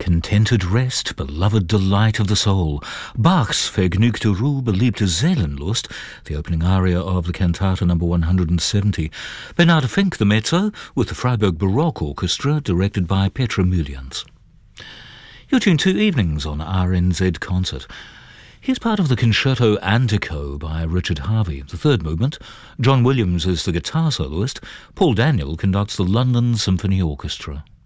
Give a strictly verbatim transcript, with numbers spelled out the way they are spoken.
Contented rest, beloved delight of the soul. Bach's Vergnügte Ruhe, beliebte Seelenlust, the opening aria of the cantata number one hundred seventy. Bernard Fink, the mezzo, with the Freiburg Baroque Orchestra, directed by Petra Müllens. You're tuned to Evenings on R N Z Concert. Here's part of the Concerto Antico by Richard Harvey, the third movement. John Williams is the guitar soloist. Paul Daniel conducts the London Symphony Orchestra.